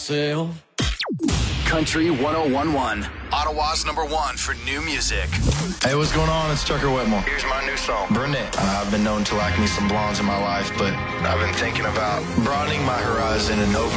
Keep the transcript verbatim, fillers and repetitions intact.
myself. Country ten eleven, Ottawa's number one for new music. Hey, what's going on? It's Tucker Whitmore. Here's my new song, Brunette. Uh, I've been known to like me some blondes in my life, but I've been thinking about broadening my horizon and opening